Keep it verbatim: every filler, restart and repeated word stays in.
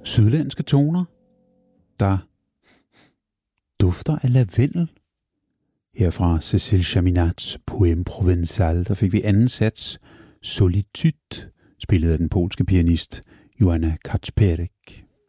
Sydlandske toner, der dufter af lavendel. Her fra Cécile Chaminats Poème Provençal, der fik vi anden sats Solitude, spillet af den polske pianist Joanna Kacperek.